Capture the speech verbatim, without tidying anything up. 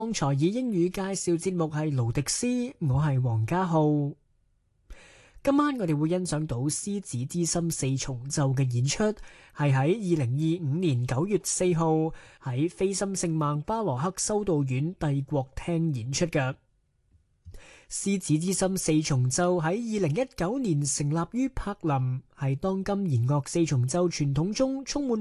剛才以英語介紹節目係盧迪斯，我係黃家浩。今晚我哋會欣賞到獅子之心四重奏嘅演出，係喺二零二五年九月四號喺菲森聖孟巴羅克修道院帝國廳演出嘅。獅子之心四重奏喺二零一九年成立於柏林，係當今弦樂四重奏傳統中充滿